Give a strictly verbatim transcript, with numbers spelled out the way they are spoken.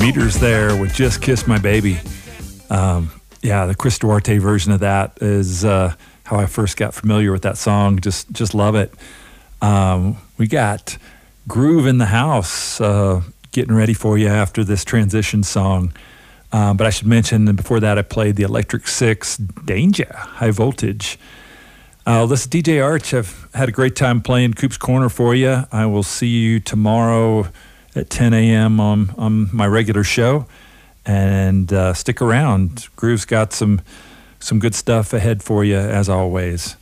Meters there with Just Kiss My Baby. Um, yeah, the Chris Duarte version of that is uh, how I first got familiar with that song. Just just love it. Um, we got Groove in the House uh, getting ready for you after this transition song. Um, but I should mention, and before that I played the Electric Six Danger, High Voltage. Uh, this is D J Arch. I've had a great time playing Coop's Corner for you. I will see you tomorrow at ten a.m. on, on my regular show. And uh, stick around. Groove's got some some good stuff ahead for you, as always.